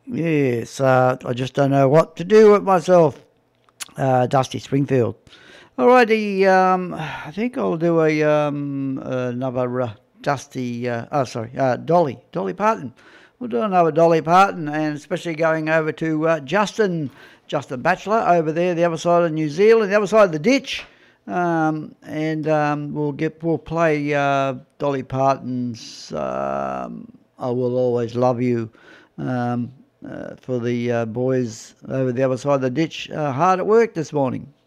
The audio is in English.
Yes, I just don't know what to do with myself. Dusty Springfield. Alrighty, I think I'll do another Dolly Parton. We'll do another Dolly Parton, and especially going over to Justin Batchelor over there, the other side of New Zealand, the other side of the ditch. And we'll play Dolly Parton's "I Will Always Love You" for the boys over the other side of the ditch, hard at work this morning.